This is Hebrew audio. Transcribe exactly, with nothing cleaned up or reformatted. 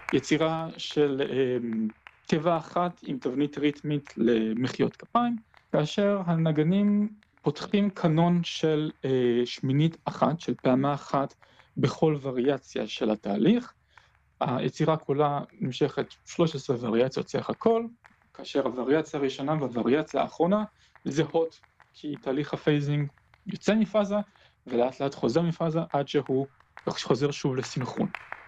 יצירה של תיבה אחת עם תבנית ריתמית למחיאות כפיים, כאשר הנגנים פותחים קנון של שמינית אחת, של פעמה אחת בכל וריאציה של התהליך. היצירה כולה נמשכת שלוש עשרה וריאציות סך הכל, כאשר הווריאציה הראשונה והווריאציה האחרונה זהות, כי תהליך הפייזינג יוצא מפאזה ולאט לאט חוזר מפאזה עד שהוא חוזר שוב לסינכרון.